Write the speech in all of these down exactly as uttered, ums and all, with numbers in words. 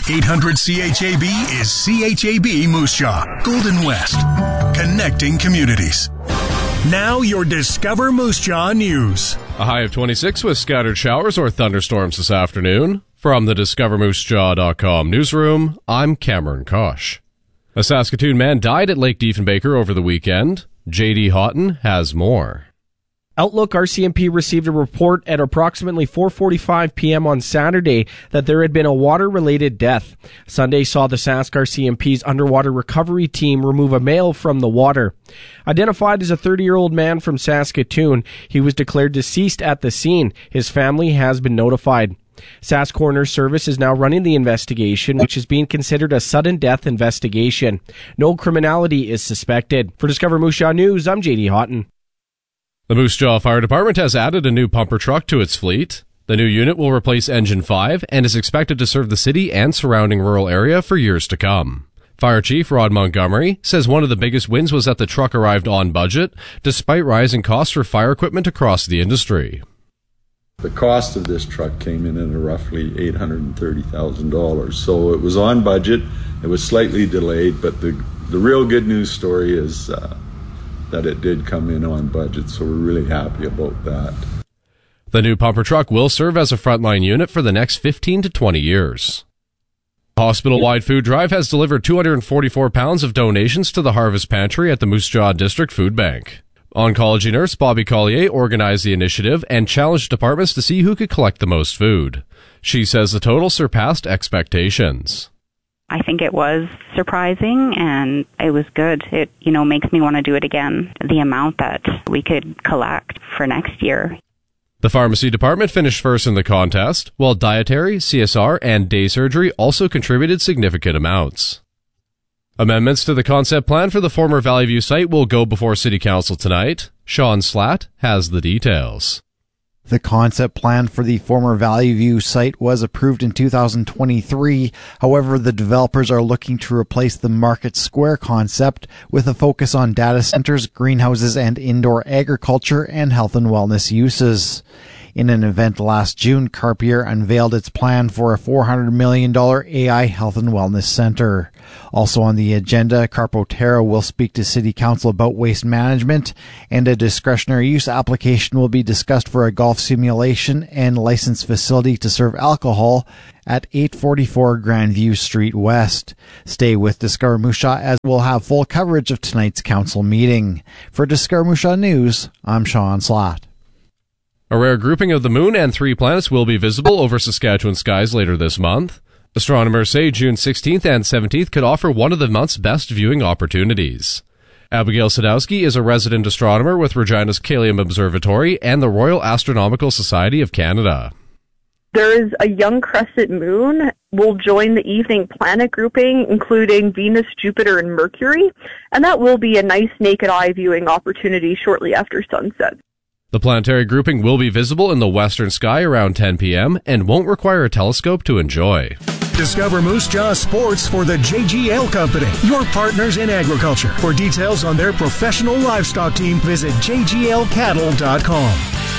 eight hundred C H A B is C H A B Moose Jaw, Golden West, connecting communities. Now your Discover Moose Jaw news. A high of twenty-six with scattered showers or thunderstorms this afternoon. From the discover moose jaw dot com newsroom, I'm Cameron Kosh. A Saskatoon man died at Lake Diefenbaker over the weekend. J D Houghton has more. Outlook R C M P received a report at approximately four forty-five p.m. on Saturday that there had been a water-related death. Sunday saw the Sask R C M P's underwater recovery team remove a male from the water. Identified as a thirty-year-old man from Saskatoon, he was declared deceased at the scene. His family has been notified. Sask Coroner Service is now running the investigation, which is being considered a sudden death investigation. No criminality is suspected. For Discover Moose Jaw News, I'm J D Houghton. The Moose Jaw Fire Department has added a new pumper truck to its fleet. The new unit will replace Engine five and is expected to serve the city and surrounding rural area for years to come. Fire Chief Rod Montgomery says one of the biggest wins was that the truck arrived on budget, despite rising costs for fire equipment across the industry. The cost of this truck came in at roughly eight hundred thirty thousand dollars, so it was on budget. It was slightly delayed, but the the real good news story is uh, that it did come in on budget, so we're really happy about that. The new pumper truck will serve as a frontline unit for the next fifteen to twenty years. Hospital-wide food drive has delivered two hundred forty-four pounds of donations to the Harvest Pantry at the Moose Jaw District Food Bank. Oncology nurse Bobby Collier organized the initiative and challenged departments to see who could collect the most food. She says the total surpassed expectations. I think it was surprising and it was good. It, you know, makes me want to do it again. The amount that we could collect for next year. The pharmacy department finished first in the contest, while dietary, C S R, and day surgery also contributed significant amounts. Amendments to the concept plan for the former Valley View site will go before City Council tonight. Sean Slatt has the details. The concept plan for the former Valley View site was approved in two thousand twenty-three. However, the developers are looking to replace the Market Square concept with a focus on data centers, greenhouses, and indoor agriculture and health and wellness uses. In an event last June, Carpier unveiled its plan for a four hundred million dollars A I health and wellness center. Also on the agenda, Carpotera will speak to City Council about waste management, and a discretionary use application will be discussed for a golf simulation and licensed facility to serve alcohol at eight forty-four Grandview Street West. Stay with Discover Moose Jaw as we'll have full coverage of tonight's council meeting. For Discover Moose Jaw News, I'm Sean Slatt. A rare grouping of the moon and three planets will be visible over Saskatchewan skies later this month. Astronomers say June sixteenth and seventeenth could offer one of the month's best viewing opportunities. Abigail Sadowski is a resident astronomer with Regina's Caelum Observatory and the Royal Astronomical Society of Canada. There is a young crescent moon. We'll join the evening planet grouping, including Venus, Jupiter, and Mercury, and that will be a nice naked eye viewing opportunity shortly after sunset. The planetary grouping will be visible in the western sky around ten p.m. and won't require a telescope to enjoy. Discover Moose Jaw Sports for the J G L Company, your partners in agriculture. For details on their professional livestock team, visit j g l cattle dot com.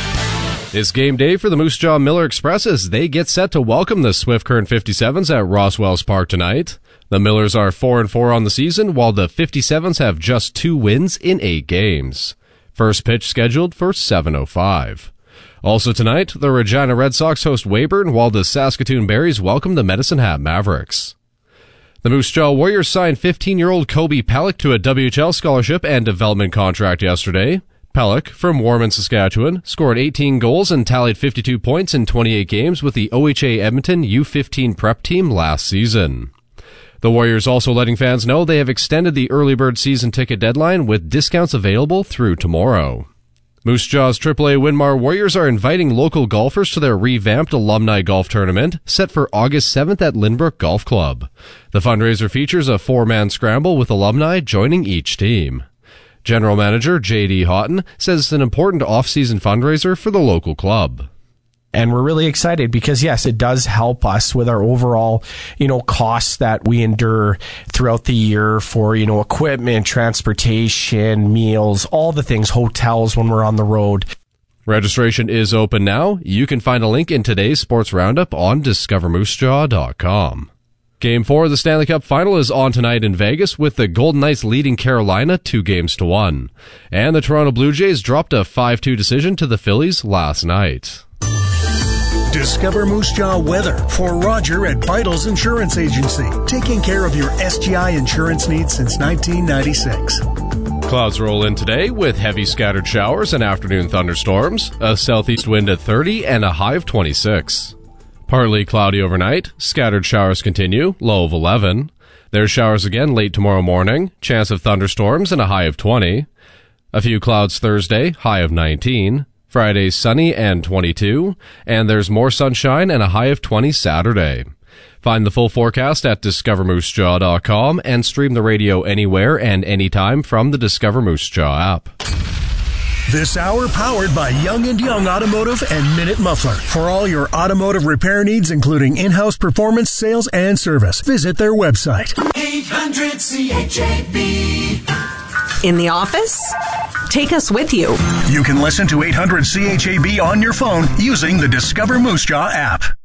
It's game day for the Moose Jaw Miller Express as they get set to welcome the Swift Current fifty-sevens at Roswells Park tonight. The Millers are four and four on the season, while the fifty-sevens have just two wins in eight games. First pitch scheduled for seven oh five. Also tonight, the Regina Red Sox host Weyburn, while the Saskatoon Berries welcome the Medicine Hat Mavericks. The Moose Jaw Warriors signed fifteen-year-old Kobe Pellick to a W H L scholarship and development contract yesterday. Pellick, from Warman, Saskatchewan, scored eighteen goals and tallied fifty-two points in twenty-eight games with the O H A Edmonton U fifteen prep team last season. The Warriors also letting fans know they have extended the early bird season ticket deadline with discounts available through tomorrow. Moose Jaw's triple A Winmar Warriors are inviting local golfers to their revamped alumni golf tournament set for August seventh at Lynbrook Golf Club. The fundraiser features a four-man scramble with alumni joining each team. General Manager J D Houghton says it's an important off-season fundraiser for the local club. And we're really excited because, yes, it does help us with our overall, you know, costs that we endure throughout the year for, you know, equipment, transportation, meals, all the things, hotels when we're on the road. Registration is open now. You can find a link in today's Sports Roundup on discover moose jaw dot com. Game four of the Stanley Cup Final is on tonight in Vegas with the Golden Knights leading Carolina two games to one. And the Toronto Blue Jays dropped a five two decision to the Phillies last night. Discover Moose Jaw weather for Roger at Vitals Insurance Agency, taking care of your S G I insurance needs since nineteen ninety-six. Clouds roll in today with heavy scattered showers and afternoon thunderstorms, a southeast wind at thirty and a high of twenty-six. Partly cloudy overnight, scattered showers continue, low of eleven. There's showers again late tomorrow morning, chance of thunderstorms and a high of twenty. A few clouds Thursday, high of nineteen. Friday sunny and twenty-two. And there's more sunshine and a high of twenty Saturday. Find the full forecast at discover moose jaw dot com and stream the radio anywhere and anytime from the Discover Moose Jaw app. This hour powered by Young and Young Automotive and Minute Muffler. For all your automotive repair needs, including in-house performance, sales, and service, visit their website. eight hundred C H A B. In the office? Take us with you. You can listen to eight hundred C H A B on your phone using the Discover Moose Jaw app.